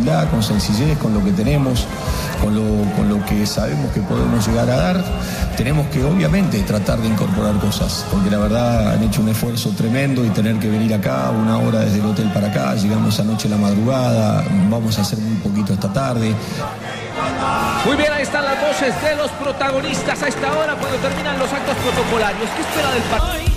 humildad, con sencillez, con lo que tenemos, con lo que sabemos que podemos llegar a dar. Tenemos que obviamente tratar de incorporar cosas, porque la verdad han hecho un esfuerzo tremendo y tener que venir acá 1 hora desde el hotel para acá, llegamos anoche a la madrugada, vamos a hacer muy poquito esta tarde. Muy bien, ahí están las voces de los protagonistas a esta hora cuando terminan los actos protocolarios. ¿Qué espera del partido?